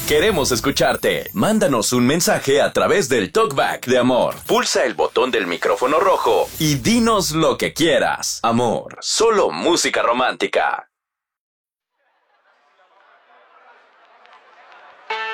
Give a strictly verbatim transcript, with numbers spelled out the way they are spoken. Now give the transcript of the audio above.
Queremos escucharte. Mándanos un mensaje a través del TalkBack de Amor. Pulsa el botón del micrófono rojo y dinos lo que quieras. Amor, solo música romántica.